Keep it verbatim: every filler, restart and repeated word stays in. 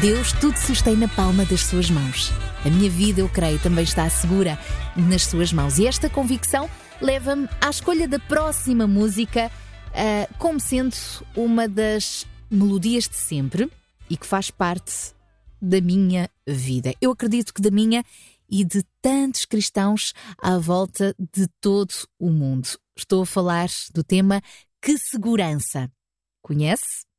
Deus tudo sustém na palma das suas mãos. A minha vida, eu creio, também está segura nas suas mãos. E esta convicção leva-me à escolha da próxima música uh, como sendo uma das melodias de sempre e que faz parte da minha vida. Eu acredito que da minha e de tantos cristãos à volta de todo o mundo. Estou a falar do tema Que Segurança. Conhece?